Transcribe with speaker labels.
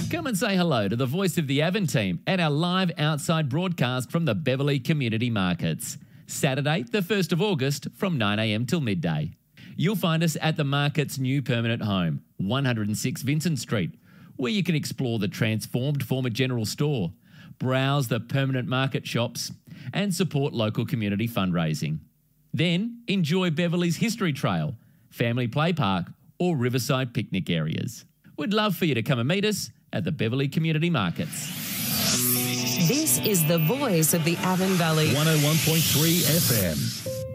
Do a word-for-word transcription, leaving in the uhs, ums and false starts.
Speaker 1: Come and say hello to the voice of the Avon team at our live outside broadcast from the Beverley Community Markets. Saturday, the first of August from nine a m till midday. You'll find us at the market's new permanent home, one hundred and six Vincent Street, where you can explore the transformed former general store, browse the permanent market shops, and support local community fundraising. Then enjoy Beverley's History Trail, Family Play Park, or Riverside picnic areas. We'd love for you to come and meet us at the Beverley Community Markets.
Speaker 2: This is the voice of the Avon Valley.
Speaker 3: one oh one point three F M.